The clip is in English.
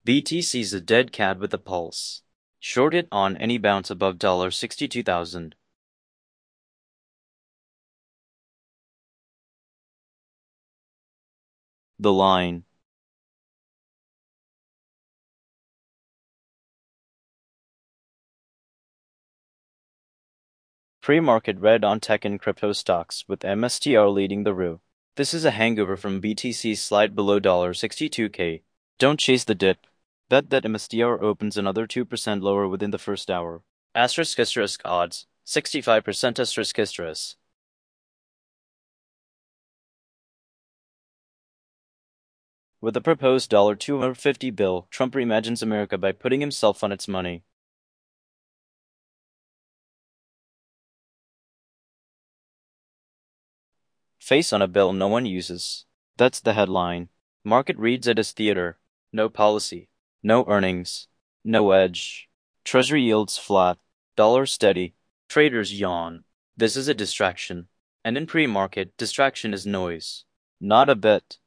BTC's a dead cat with a pulse. Short it on any bounce above $62,000. The line. Pre-market red on tech and crypto stocks, with MSTR leading the rout. This is a hangover from BTC's slide below $62K. Don't chase the dip. Bet that MSTR opens another 2% lower within the first hour. *** odds, 65%**. With the proposed $250 bill, Trump reimagines America by putting himself on its money. Face on a bill no one uses. That's the headline. Market reads it as theater. No policy. No earnings. No edge. Treasury yields flat. Dollar steady. Traders yawn. This is a distraction. And in pre-market, distraction is noise. Not a bit.